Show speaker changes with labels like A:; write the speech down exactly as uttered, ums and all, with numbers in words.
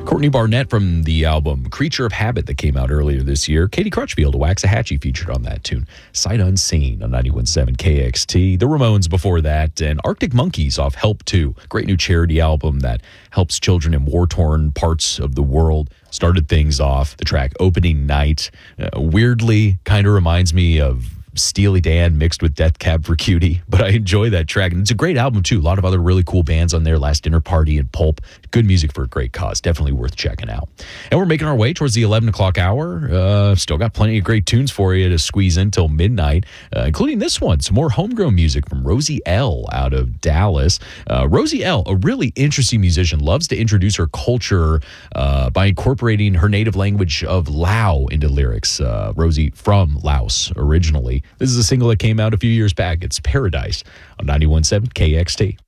A: Courtney Barnett from the album Creature of Habit that came out earlier this year. Katie Crutchfield, Waxahachie, featured on that tune. Sight Unseen on ninety-one point seven K X T. The Ramones before that, and Arctic Monkeys off Help two. Great new charity album that helps children in war-torn parts of the world. Started things off. The track Opening Night uh, weirdly kind of reminds me of Steely Dan mixed with Death Cab for Cutie, but I enjoy that track, and it's a great album too. A lot of other really cool bands on there, Last Dinner Party and Pulp. Good music for a great cause. Definitely worth checking out. And we're making our way towards the eleven o'clock hour. Uh, still got plenty of great tunes for you to squeeze in till midnight, uh, including this one, some more homegrown music from Rosie L out of Dallas. Uh, Rosie L, a really interesting musician, loves to introduce her culture uh, by incorporating her native language of Lao into lyrics. Uh, Rosie from Laos originally. This is a single that came out a few years back. It's Paradise on ninety-one point seven K X T.